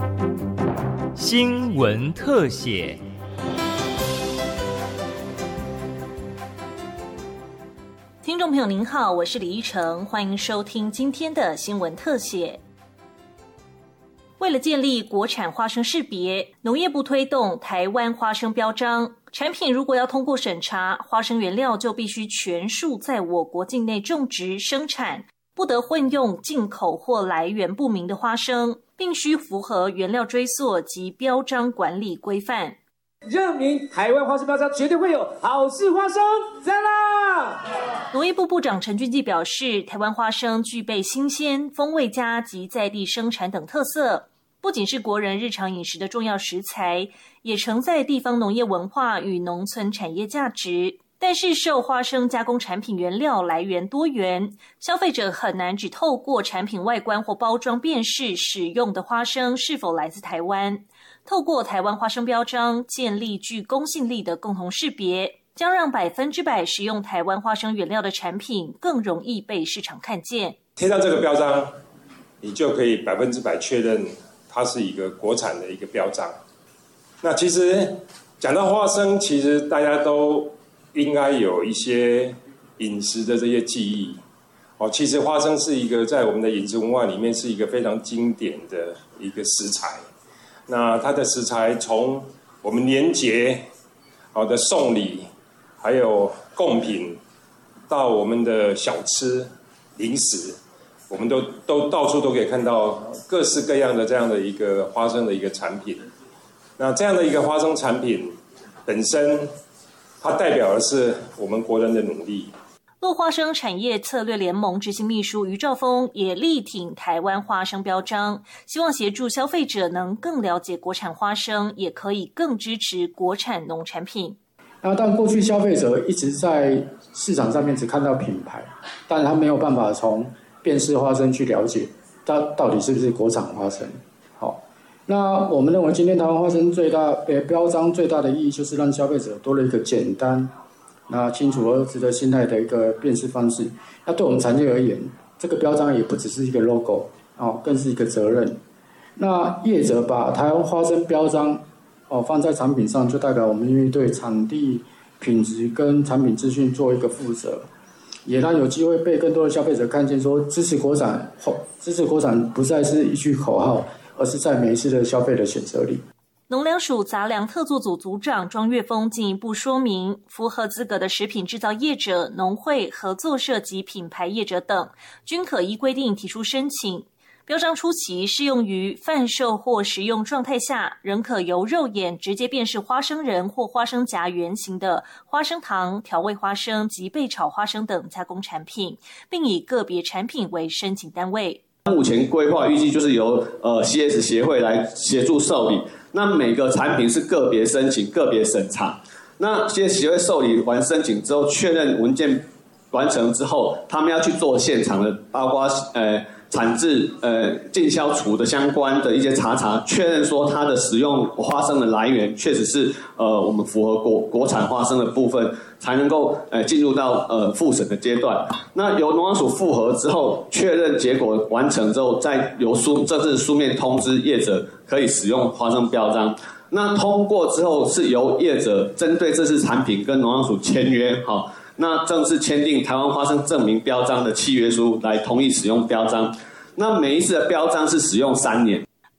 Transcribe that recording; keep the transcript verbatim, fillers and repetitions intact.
新闻特写。 听众朋友您好，我是李依晨，欢迎收听今天的新闻特写。为了建立国产花生识别，农业部推动台湾花生标章，产品如果要通过审查，花生原料就必须全数在我国境内种植生产，不得混用进口或来源不明的花生，并须符合原料追溯及标章管理规范。 认明台湾花生标章绝对会有好事花生，赞啦！ 农业部部长陈俊基表示，台湾花生具备新鲜、风味佳及在地生产等特色，不仅是国人日常饮食的重要食材，也承载地方农业文化与农村产业价值。但是受花生加工产品原料来源多元，消费者很难只透过产品外观或包装辨识使用的花生是否来自台湾。透过台湾花生标章建立具公信力的共同识别，将让百分之百使用台湾花生原料的产品更容易被市场看见。 贴上这个标章，你就可以百分之百确认它是一个国产的一个标章。那其实讲到花生，其实大家都应该有一些饮食的这些记忆。哦，其实花生是一个在我们的饮食文化里面是一个非常经典的一个食材。那它的食材从我们年节好的送礼，还有贡品，到我们的小吃、零食，我们都都到处都可以看到各式各样的这样的一个花生的一个产品。那这样的一个花生产品本身，它代表的是我们国人的努力。 落花生产业策略联盟执行秘书于兆峰也力挺台湾花生标章，希望协助消费者能更了解国产花生，也可以更支持国产农产品。 那但过去消费者一直在市场上面只看到品牌，但他没有办法从辨识花生去了解它到底是不是国产花生。好，那我们认为今天台湾花生最大标章最大的意义就是让消费者多了一个简单、那清楚而值得信赖的一个辨识方式。那对我们产业而言，这个标章也不只是一个 logo， 哦，更是一个责任。那业者把台湾花生标章哦放在产品上，就代表我们愿意对产地品质跟产品资讯做一个负责，也让有机会被更多的消费者看见说，支持国产，支持国产不再是一句口号，而是在每一次的消费的选择里。 农粮署杂粮特作组组长庄月峰进一步说明，符合资格的食品制造业者、农会、合作社及品牌业者等，均可依规定提出申请。标章初期适用于贩售或食用状态下，仍可由肉眼直接辨识花生仁或花生荚原型的花生糖、调味花生及被炒花生等加工产品，并以个别产品为申请单位。 目前规划预计就是由呃 C S 协会来协助受理，那每个产品是个别申请、个别审查。那 C S 协会受理完申请之后，确认文件完成之后，他们要去做现场的，包括呃产制、呃进销除的相关的一些查查，确认说它的使用花生的来源确实是呃我们符合国国产花生的部分，才能够呃进入到呃复审的阶段。那由农粮署复核之后，确认结果完成之后，再由书这是书面通知业者可以使用花生标章。那通过之后，是由业者针对这次产品跟农粮署签约，好。那正式签订台湾花生证明标章的契约书，来同意使用标章。那每一次的标章是使用三年。